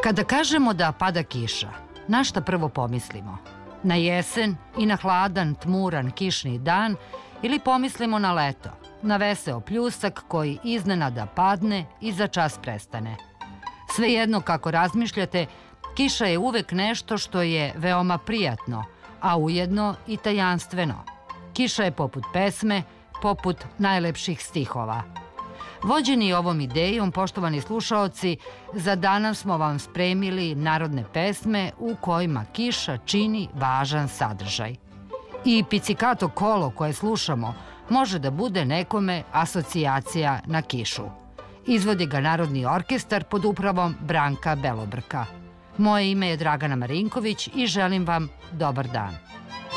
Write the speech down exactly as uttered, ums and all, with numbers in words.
Kada kažemo da pada kiša, na šta prvo pomislimo? Na jesen i na hladan, tmuran, kišni dan ili pomislimo na leto, na veseo pljusak koji iznenada padne i za čas prestane? Svejedno kako razmišljate, kiša je uvek nešto što je veoma prijatno, a ujedno i tajanstveno. Kiša je poput pesme, poput najlepših stihova. Vođeni ovom idejom, poštovani slušaoci, za danas smo vam spremili narodne pesme u kojima kiša čini važan sadržaj. I pizzicato kolo koje slušamo može da bude nekome asocijacija na kišu. Izvodi ga Narodni orkestar pod upravom Branka Belobrka. Moje ime je Dragana Marinković i želim vam dobar dan.